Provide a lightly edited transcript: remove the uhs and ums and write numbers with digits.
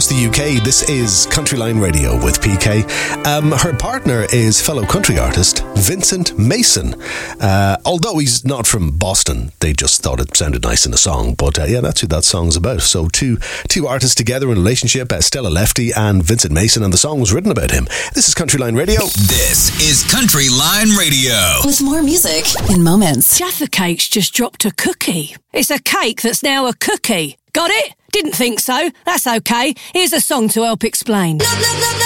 across the UK. This is Country Line Radio with PK. Her partner is fellow country artist Vincent Mason. Although he's not from Boston, they just thought it sounded nice in a song. But yeah, that's who that song's about. So two artists together in a relationship, Stella Lefty and Vincent Mason, and the song was written about him. This is Country Line Radio. This is Country Line Radio. With more music in moments. Jaffa Cake's just dropped a cookie. It's a cake that's now a cookie. Got it? Didn't think so. That's okay. Here's a song to help explain.